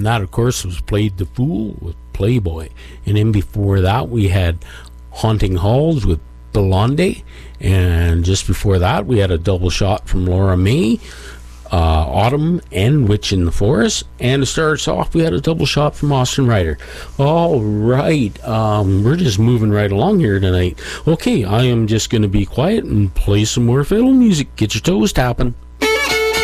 that, of course, was Played the Fool with Playboy. And then before that, we had Haunting Halls with Blonde. And just before that, we had a double shot from Laura May, Autumn and Witch in the Forest. And to start us off, we had a double shot from Austin Ryder. All right, we're just moving right along here tonight. Okay, I am just going to be quiet and play some more fiddle music. Get your toes tapping.